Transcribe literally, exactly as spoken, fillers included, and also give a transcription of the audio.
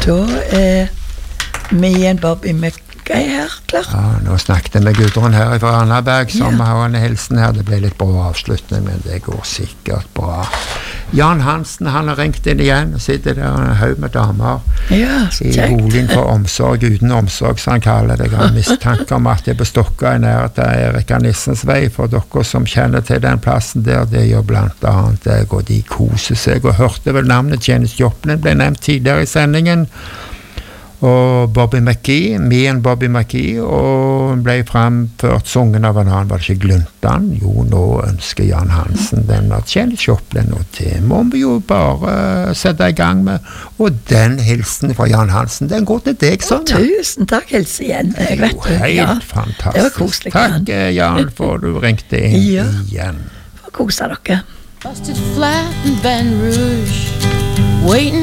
Da er vi igjen Bobby McGee her, klar. Ja, nå snakket jeg med Gudrun her fra Randaberg, som ja. Har en hilsen her. Det ble litt bra avslutning, men det går sikkert bra. Jan Hansen, han har ringt inn igjen, og sitter der en haug med damer ja, i boligen for omsorg, uten omsorg, som han kaller det. Jeg har mistanke om at det bestokket i nærheten av Erika Nissens vei, for dere som kjenner til den plassen der, det gjør blant annet jeg, og de koser seg, og hørte vel navnet Janis Joplin ble nevnt tidligere i sendingen, og Bobby McGee, me and Bobby McGee, og ble fremført sungen av en annen, var det ikke Gluntan? Jo, nå ønsker Jan Hansen den av Janis Joplin, og det må vi jo bare sette i gang med, og den hilsen fra Jan Hansen, den går til deg, sånn. Ja, tusen takk, helse igjen. Jeg vet jo, helt ja. Fantastisk. Det var koselig. Takk, Jan, for du ringte inn ja. igjen. For å kose dere. Busted flat in Baton Rouge, waiting